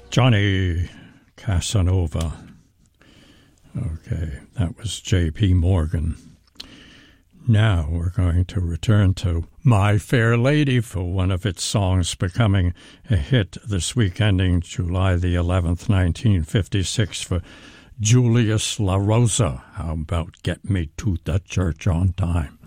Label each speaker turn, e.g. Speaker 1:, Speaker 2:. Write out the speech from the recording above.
Speaker 1: Johnny Casanova. Okay, that was J.P. Morgan. Now we're going to return to My Fair Lady for one of its songs becoming a hit this week, ending July the 11th, 1956, for Julius La Rosa. How about Get Me to the Church on Time?